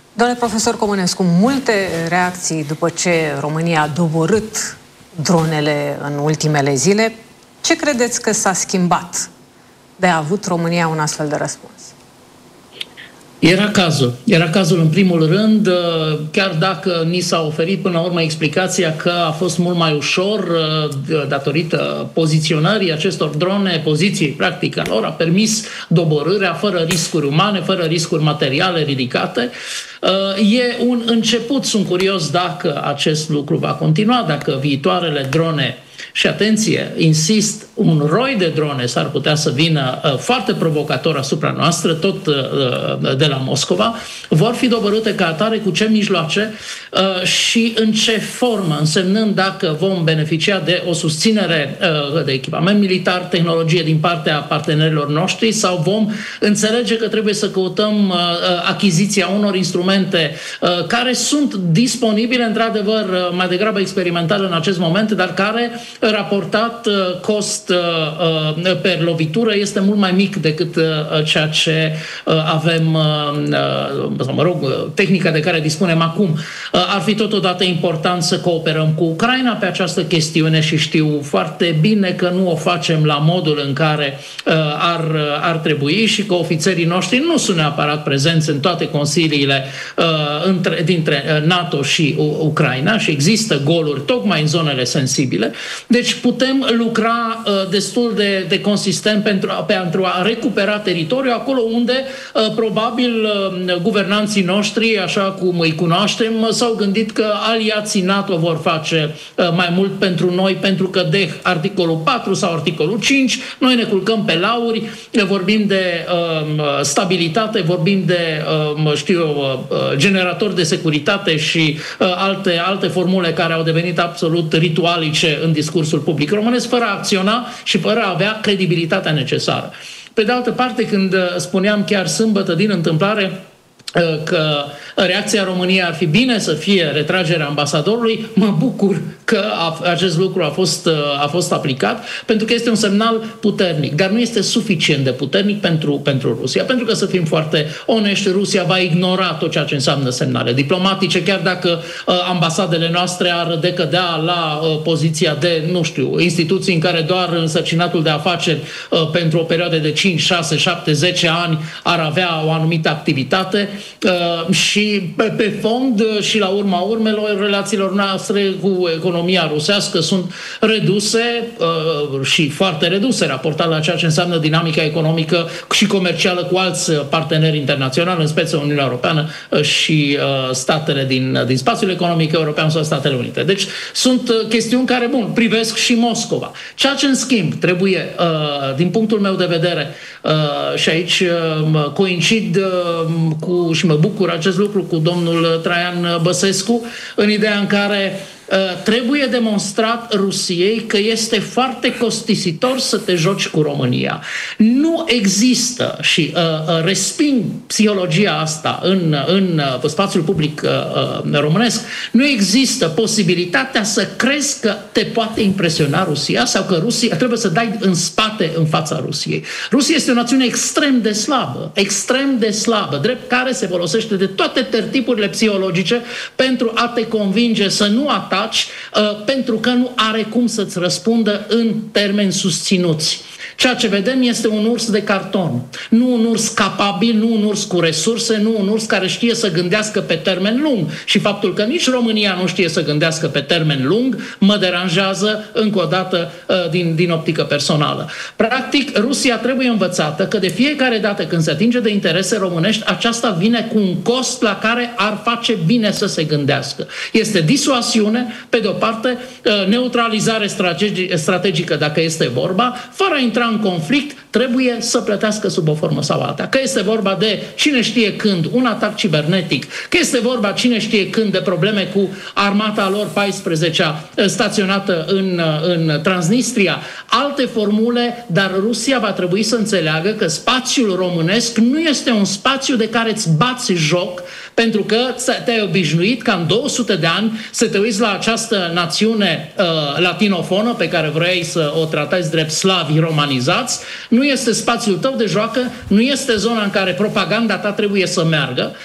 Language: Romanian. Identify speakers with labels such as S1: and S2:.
S1: Domnule profesor Comănescu, multe reacții după ce România a doborât dronele în ultimele zile. Ce credeți că s-a schimbat de a avut România un astfel de răspuns?
S2: Era cazul în primul rând, chiar dacă ni s-a oferit până la urmă explicația că a fost mult mai ușor datorită poziționării acestor drone, poziției practic a lor, a permis doborârea fără riscuri umane, fără riscuri materiale ridicate. E un început, sunt curios dacă acest lucru va continua, dacă viitoarele drone, și atenție, insist, un roi de drone s-ar putea să vină foarte provocator asupra noastră, tot de la Moscova, vor fi doborâte ca atare, cu ce mijloace și în ce formă, însemnând dacă vom beneficia de o susținere de echipament militar, tehnologie din partea partenerilor noștri, sau vom înțelege că trebuie să căutăm achiziția unor instrumente care sunt disponibile, într-adevăr, mai degrabă experimental în acest moment, dar care, raportat cost per lovitură, este mult mai mic decât ceea ce avem, sau mă rog, tehnica de care dispunem acum. Ar fi totodată important să cooperăm cu Ucraina pe această chestiune și știu foarte bine că nu o facem la modul în care ar trebui și că ofițerii noștri nu sunt neapărat prezenți în toate consiliile dintre NATO și Ucraina și există goluri tocmai în zonele sensibile. Deci putem lucra destul de consistent pentru a recupera teritoriul acolo unde probabil guvernanții noștri, așa cum îi cunoaștem, s-au gândit că aliații NATO vor face mai mult pentru noi, pentru că de articolul 4 sau articolul 5 noi ne culcăm pe lauri, vorbim de stabilitate, vorbim de generatori de securitate și alte formule care au devenit absolut ritualice în discursul public românesc, fără a acționa și fără a avea credibilitatea necesară. Pe de altă parte, când spuneam chiar sâmbătă din întâmplare că reacția României ar fi bine să fie retragerea ambasadorului, mă bucur că acest lucru a fost aplicat, pentru că este un semnal puternic, dar nu este suficient de puternic pentru Rusia, pentru că, să fim foarte onești, Rusia va ignora tot ceea ce înseamnă semnale diplomatice, chiar dacă ambasadele noastre ar decădea la poziția de, nu știu, instituții în care doar însărcinatul de afaceri pentru o perioadă de 5, 6, 7, 10 ani ar avea o anumită activitate și pe fond și la urma urmelor relațiilor noastre cu economia rusească sunt reduse și foarte reduse raportat la ceea ce înseamnă dinamica economică și comercială cu alți parteneri internaționali, în speță Uniunea Europeană și statele din spațiul economic european sau Statele Unite. Deci sunt chestiuni care, bun, privesc și Moscova. Ceea ce, în schimb, trebuie, din punctul meu de vedere, și aici coincid și mă bucur acest lucru cu domnul Traian Băsescu, în ideea în care trebuie demonstrat Rusiei că este foarte costisitor să te joci cu România. Nu există și resping psihologia asta în spațiul public românesc. Nu există posibilitatea să crezi că te poate impresiona Rusia sau că Rusia trebuie să dai în spate în fața Rusiei. Rusia este o națiune extrem de slabă, drept care se folosește de toate tertipurile psihologice pentru a te convinge să nu ataci, pentru că nu are cum să-ți răspundă în termeni susținuți. Ceea ce vedem este un urs de carton. Nu un urs capabil, nu un urs cu resurse, nu un urs care știe să gândească pe termen lung. Și faptul că nici România nu știe să gândească pe termen lung mă deranjează încă o dată din optică personală. Practic, Rusia trebuie învățată că de fiecare dată când se atinge de interese românești, aceasta vine cu un cost la care ar face bine să se gândească. Este disuasiune, pe de o parte, neutralizare strategică dacă este vorba, fără a intra în conflict, trebuie să plătească sub o formă sau alta. Că este vorba de cine știe când un atac cibernetic, că este vorba cine știe când de probleme cu armata lor 14-a staționată în Transnistria, alte formule, dar Rusia va trebui să înțeleagă că spațiul românesc nu este un spațiu de care îți bați joc, pentru că te-ai obișnuit ca în 200 de ani să te uiți la această națiune latinofonă pe care vrei să o tratați drept slavi romanizați. Nu este spațiul tău de joacă, nu este zona în care propaganda ta trebuie să meargă